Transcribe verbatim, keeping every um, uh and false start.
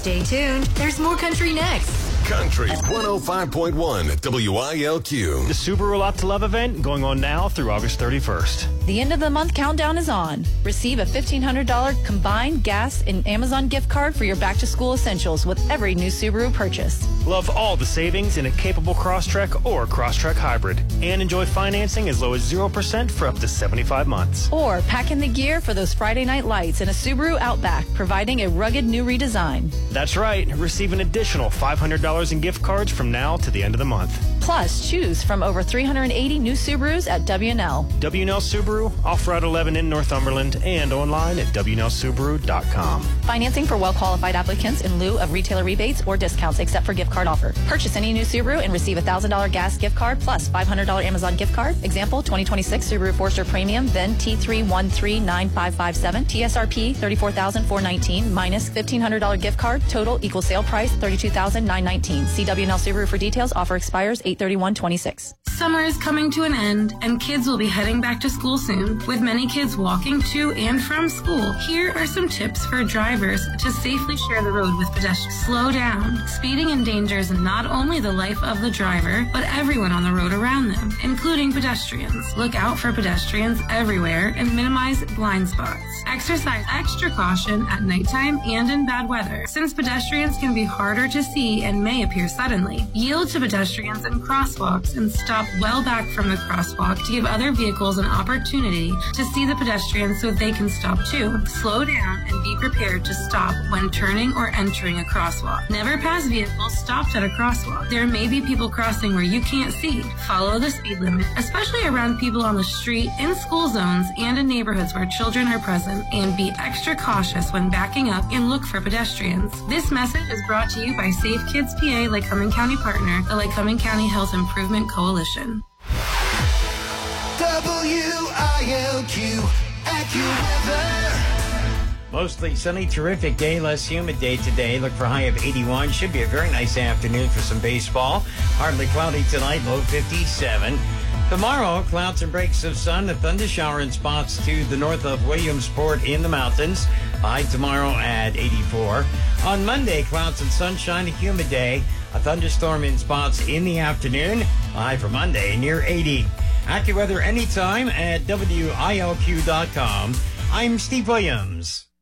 Stay tuned. There's more country next. Country one oh five point one W I L Q. The Subaru Lot to Love event going on now through August thirty-first. The end of the month countdown is on. Receive a fifteen hundred dollars combined gas and Amazon gift card for your back-to-school essentials with every new Subaru purchase. Love all the savings in a capable Crosstrek or Crosstrek Hybrid. And enjoy financing as low as zero percent for up to seventy-five months. Or pack in the gear for those Friday night lights in a Subaru Outback, providing a rugged new redesign. That's right. Receive an additional five hundred dollars in gift cards from now to the end of the month. Plus, choose from over three hundred eighty new Subarus at W and L. W and L Subaru, off Route eleven in Northumberland, and online at W N L Subaru dot com. Financing for well-qualified applicants in lieu of retailer rebates or discounts except for gift card offer. Purchase any new Subaru and receive a one thousand dollars gas gift card plus five hundred dollars Amazon gift card. Example, twenty twenty-six Subaru Forester Premium, then T three one three nine five five seven. T S R P thirty-four thousand four hundred nineteen dollars minus fifteen hundred dollars gift card. Total equal sale price thirty-two thousand nine hundred nineteen dollars. See W and L Subaru for details. Offer expires eight thirty-one twenty-six. Summer is coming to an end, and kids will be heading back to school soon. With many kids walking to and from school, here are some tips for drivers to safely share the road with pedestrians. Slow down. Speeding endangers not only the life of the driver, but everyone on the road around them, including pedestrians. Look out for pedestrians everywhere and minimize blind spots. Exercise extra caution at nighttime and in bad weather, since pedestrians can be harder to see and may appear suddenly. Yield to pedestrians in crosswalks and stop well back from the crosswalk to give other vehicles an opportunity to see the pedestrians so they can stop too. Slow down and be prepared to stop when turning or entering a crosswalk. Never pass vehicles stopped at a crosswalk. There may be people crossing where you can't see. Follow the speed limit, especially around people on the street, in school zones, and in neighborhoods where children are present, and be extra cautious when backing up and look for pedestrians. This message is brought to you by Safe Kids P A, Lycoming County partner, the Lycoming County Health Improvement Coalition. W I L Q AccuWeather. Mostly sunny, terrific day, less humid day today. Look for a high of eighty-one. Should be a very nice afternoon for some baseball. Partly cloudy tonight, low fifty-seven. Tomorrow, clouds and breaks of sun, a thunder shower in spots to the north of Williamsport in the mountains. High tomorrow at eighty-four. On Monday, clouds and sunshine, a humid day. A thunderstorm in spots in the afternoon. High for Monday near eighty. AccuWeather anytime at W I L Q dot com. I'm Steve Williams.